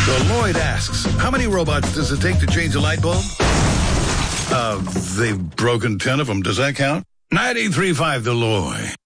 So Lloyd asks, how many robots does it take to change a light bulb? They've broken 10 of them. Does that count? 93.5 The Lloyd.